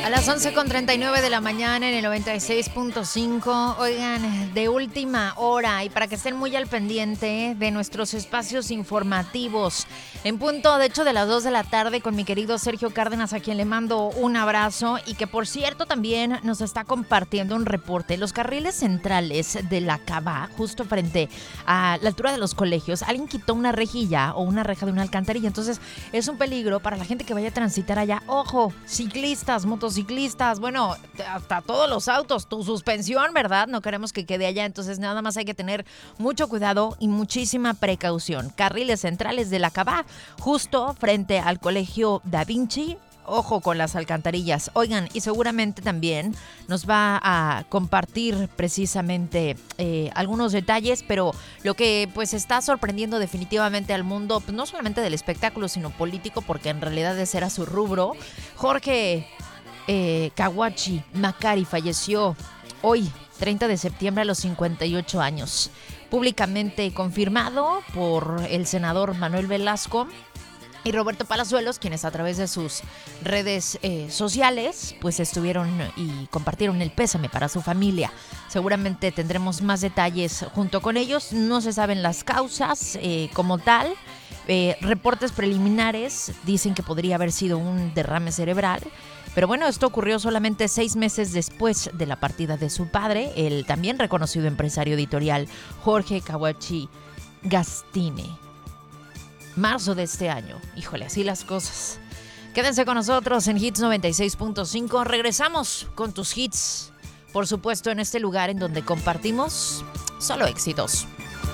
A las 11:39 de la mañana en el 96.5. Oigan, de última hora y para que estén muy al pendiente de nuestros espacios informativos. En punto, de hecho, de las 2 de la tarde con mi querido Sergio Cárdenas, a quien le mando un abrazo y que, por cierto, también nos está compartiendo un reporte. Los carriles centrales de la Cava, justo frente a la altura de los colegios, alguien quitó una rejilla o una reja de una alcantarilla. Entonces, es un peligro para la gente que vaya a transitar allá. Ojo, ciclistas, motociclistas, bueno, hasta todos los autos, tu suspensión, ¿verdad? No queremos que quede allá, entonces nada más hay que tener mucho cuidado y muchísima precaución. Carriles centrales de la Cava, justo frente al Colegio Da Vinci. Ojo con las alcantarillas. Oigan, y seguramente también nos va a compartir precisamente algunos detalles, pero lo que pues está sorprendiendo definitivamente al mundo, pues, no solamente del espectáculo, sino político, porque en realidad ese era su rubro. Jorge Kawachi Macari falleció hoy, 30 de septiembre, a los 58 años. Públicamente confirmado por el senador Manuel Velasco y Roberto Palazuelos, quienes a través de sus redes sociales pues estuvieron y compartieron el pésame para su familia. Seguramente tendremos más detalles junto con ellos. No se saben las causas como tal. Reportes preliminares dicen que podría haber sido un derrame cerebral. Pero bueno, esto ocurrió solamente 6 meses después de la partida de su padre, el también reconocido empresario editorial Jorge Kawachi Gastine. Marzo de este año. Híjole, así las cosas. Quédense con nosotros en Hits 96.5. Regresamos con tus hits. Por supuesto, en este lugar en donde compartimos solo éxitos.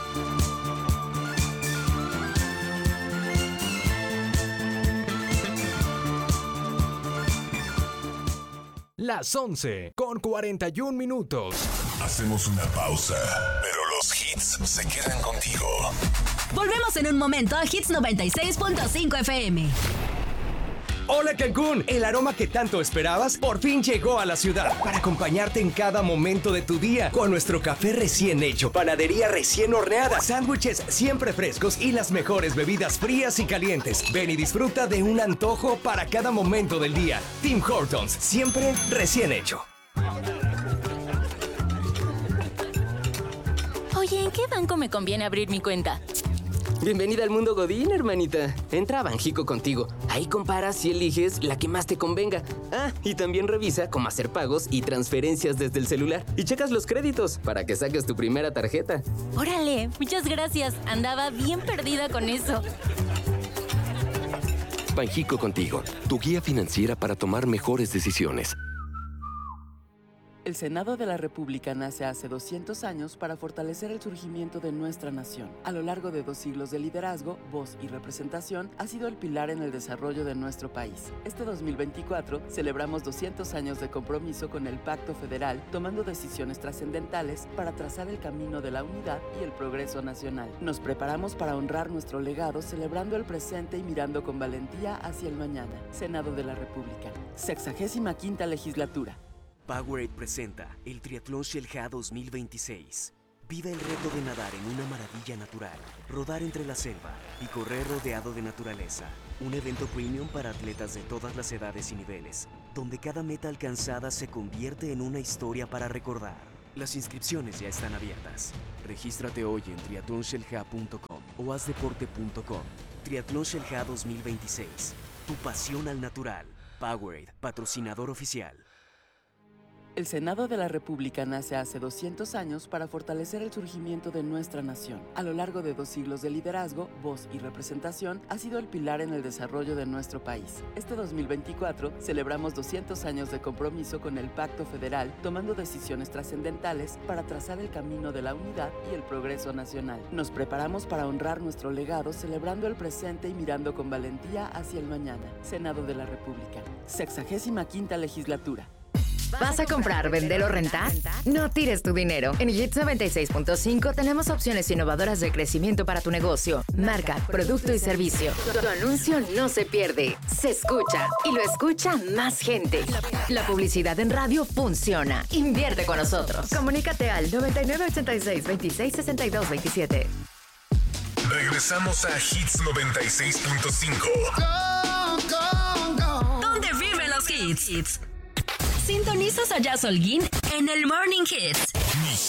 Las 11:41. Hacemos una pausa, pero los hits se quedan contigo. Volvemos en un momento a Hits 96.5 FM. Hola Cancún, el aroma que tanto esperabas por fin llegó a la ciudad para acompañarte en cada momento de tu día con nuestro café recién hecho, panadería recién horneada, sándwiches siempre frescos y las mejores bebidas frías y calientes. Ven y disfruta de un antojo para cada momento del día. Tim Hortons, siempre recién hecho. Oye, ¿en qué banco me conviene abrir mi cuenta? Bienvenida al mundo Godín, hermanita. Entra a Banjico Contigo. Ahí comparas y eliges la que más te convenga. Ah, y también revisa cómo hacer pagos y transferencias desde el celular. Y checas los créditos para que saques tu primera tarjeta. Órale, muchas gracias. Andaba bien perdida con eso. Banjico Contigo, tu guía financiera para tomar mejores decisiones. El Senado de la República nace hace 200 años para fortalecer el surgimiento de nuestra nación. A lo largo de 2 siglos de liderazgo, voz y representación, ha sido el pilar en el desarrollo de nuestro país. Este 2024 celebramos 200 años de compromiso con el Pacto Federal, tomando decisiones trascendentales para trazar el camino de la unidad y el progreso nacional. Nos preparamos para honrar nuestro legado, celebrando el presente y mirando con valentía hacia el mañana. Senado de la República, 65ª legislatura. Powerade presenta el Triatlón Xel-Há 2026. Vive el reto de nadar en una maravilla natural, rodar entre la selva y correr rodeado de naturaleza. Un evento premium para atletas de todas las edades y niveles, donde cada meta alcanzada se convierte en una historia para recordar. Las inscripciones ya están abiertas. Regístrate hoy en triatlonxelha.com o hazdeporte.com. Triatlón Xel-Há 2026. Tu pasión al natural. Powerade, patrocinador oficial. El Senado de la República nace hace 200 años para fortalecer el surgimiento de nuestra nación. A lo largo de 2 siglos de liderazgo, voz y representación, ha sido el pilar en el desarrollo de nuestro país. Este 2024 celebramos 200 años de compromiso con el Pacto Federal, tomando decisiones trascendentales para trazar el camino de la unidad y el progreso nacional. Nos preparamos para honrar nuestro legado, celebrando el presente y mirando con valentía hacia el mañana. Senado de la República, 65ª legislatura. ¿Vas a comprar, vender o rentar? No tires tu dinero. En Hits 96.5 tenemos opciones innovadoras de crecimiento para tu negocio, marca, producto y servicio. Tu anuncio no se pierde, se escucha y lo escucha más gente. La publicidad en radio funciona. Invierte con nosotros. Comunícate al 9986-266227. Regresamos a Hits 96.5. ¿Dónde viven los hits? Sintonizas a Jazz Holguín en el Morning Hits.